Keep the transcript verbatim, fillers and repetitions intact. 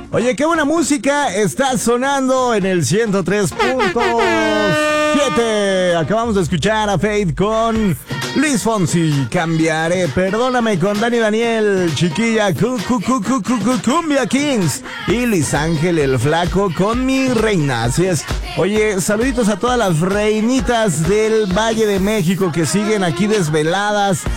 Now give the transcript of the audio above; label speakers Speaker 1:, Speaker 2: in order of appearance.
Speaker 1: Oye, qué buena música está sonando en el ciento tres punto siete. Acabamos de escuchar a Faith con Luis Fonsi, Cambiaré. Perdóname con Dani Daniel, Chiquilla, cu, cu, cu, cu, cu, cu, Cumbia Kings. Y Luis Ángel el Flaco con Mi Reina. Así es. Oye, saluditos a todas las reinitas del Valle de México que siguen aquí desveladas,